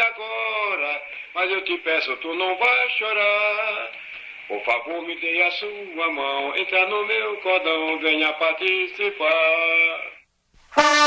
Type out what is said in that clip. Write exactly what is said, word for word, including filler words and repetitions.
agora, mas eu te peço, tu não vai chorar. Por favor, me dê a sua mão, entra no meu cordão, venha participar.